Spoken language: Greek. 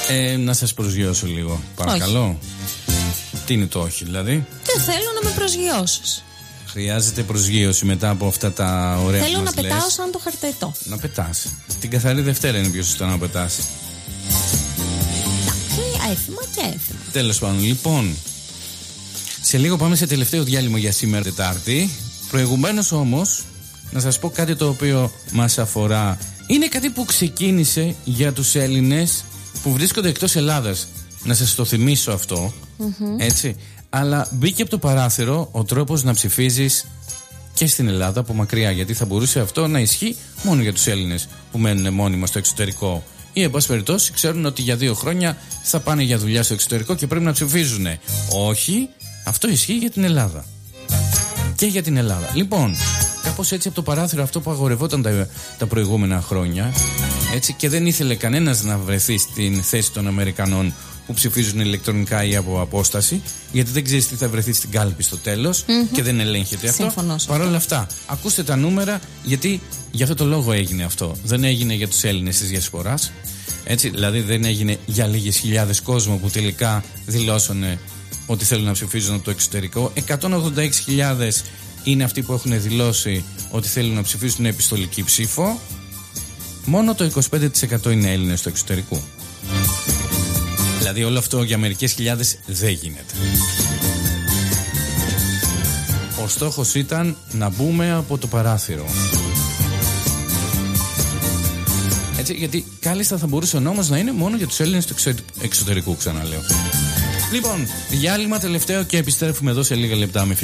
Να σας προσγειώσω λίγο, παρακαλώ. Όχι. Τι είναι το όχι, δηλαδή? Δεν θέλω να με προσγειώσεις. Χρειάζεται προσγείωση μετά από αυτά τα ωραία. Θέλω να πετάω σαν το χαρταετό. Να πετάς. Την καθαρή Δευτέρα είναι πιο σωστό να πετάς. Έθιμα και έθιμα. Τέλος πάντων, λοιπόν. Σε λίγο πάμε σε τελευταίο διάλειμμα για σήμερα Τετάρτη. Προηγουμένως όμως, να σας πω κάτι το οποίο μας αφορά. Είναι κάτι που ξεκίνησε για τους Έλληνες που βρίσκονται εκτός Ελλάδας. Να σας το θυμίσω αυτό. Έτσι. Αλλά μπήκε από το παράθυρο ο τρόπος να ψηφίζεις και στην Ελλάδα από μακριά. Γιατί θα μπορούσε αυτό να ισχύει μόνο για τους Έλληνες που μένουν μόνιμα στο εξωτερικό. Ή εν πάση περιπτώσει ξέρουν ότι για 2 χρόνια θα πάνε για δουλειά στο εξωτερικό και πρέπει να ψηφίζουν. Όχι, αυτό ισχύει για την Ελλάδα. Και για την Ελλάδα. Λοιπόν, κάπως έτσι από το παράθυρο αυτό που αγορευόταν τα προηγούμενα χρόνια, έτσι, και δεν ήθελε κανένας να βρεθεί στην θέση των Αμερικανών που ψηφίζουν ηλεκτρονικά ή από απόσταση, γιατί δεν ξέρεις τι θα βρεθεί στην κάλπη στο τέλος και δεν ελέγχεται αυτό. Παρ' όλα αυτά, ακούστε τα νούμερα, γιατί για αυτό το λόγο έγινε αυτό. Δεν έγινε για τους Έλληνες της διασποράς. Έτσι, δηλαδή δεν έγινε για λίγες χιλιάδες κόσμο που τελικά δηλώσανε ότι θέλουν να ψηφίζουν από το εξωτερικό. 186.000 είναι αυτοί που έχουν δηλώσει ότι θέλουν να ψηφίσουν επιστολική ψήφο. Μόνο το 25% είναι Έλληνες του εξωτερικού. Δηλαδή όλο αυτό για μερικές χιλιάδες δεν γίνεται. Ο στόχος ήταν να μπούμε από το παράθυρο. Έτσι, γιατί κάλλιστα θα μπορούσε ο νόμος να είναι μόνο για τους Έλληνες του εξωτερικού, ξαναλέω. Λοιπόν, διάλειμμα τελευταίο και επιστρέφουμε εδώ σε λίγα λεπτά με